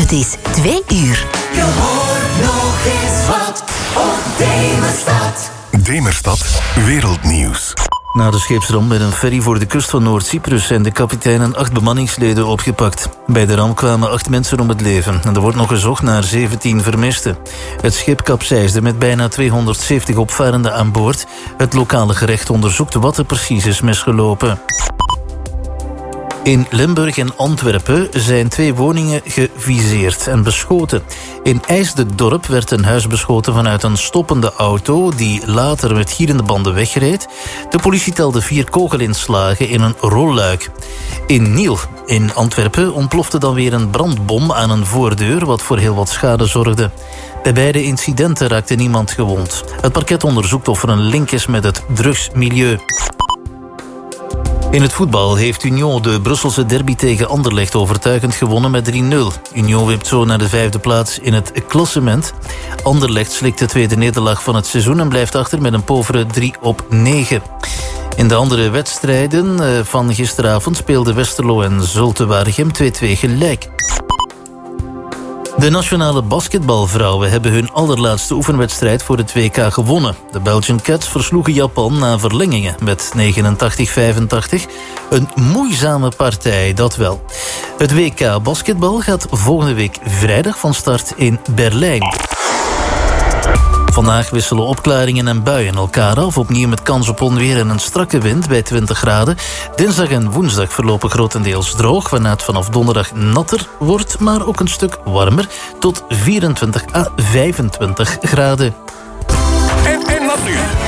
Het is 2 uur. Je hoort nog eens wat op Demerstad. Demerstad Wereldnieuws. Na de scheepsramp met een ferry voor de kust van Noord-Cyprus zijn de kapitein en 8 bemanningsleden opgepakt. Bij de ramp kwamen 8 mensen om het leven en er wordt nog gezocht naar 17 vermisten. Het schip kapseisde met bijna 270 opvarenden aan boord. Het lokale gerecht onderzoekt wat er precies is misgelopen. In Limburg en Antwerpen zijn 2 woningen geviseerd en beschoten. In IJsdedorp werd een huis beschoten vanuit een stoppende auto die later met gierende banden wegreed. De politie telde 4 kogelinslagen in een rolluik. In Niel in Antwerpen ontplofte dan weer een brandbom aan een voordeur, wat voor heel wat schade zorgde. Bij beide incidenten raakte niemand gewond. Het parket onderzoekt of er een link is met het drugsmilieu. In het voetbal heeft Union de Brusselse derby tegen Anderlecht overtuigend gewonnen met 3-0. Union wipt zo naar de 5e plaats in het klassement. Anderlecht slikt de tweede nederlaag van het seizoen en blijft achter met een povere 3-9. In de andere wedstrijden van gisteravond speelden Westerlo en Zulte Waregem 2-2 gelijk. De nationale basketbalvrouwen hebben hun allerlaatste oefenwedstrijd voor het WK gewonnen. De Belgian Cats versloegen Japan na verlengingen met 89-85. Een moeizame partij, dat wel. Het WK basketbal gaat volgende week vrijdag van start in Berlijn. Vandaag wisselen opklaringen en buien elkaar af. Opnieuw met kans op onweer en een strakke wind bij 20 graden. Dinsdag en woensdag verlopen grotendeels droog, waarna het vanaf donderdag natter wordt, maar ook een stuk warmer, tot 24 à 25 graden. En dat nu.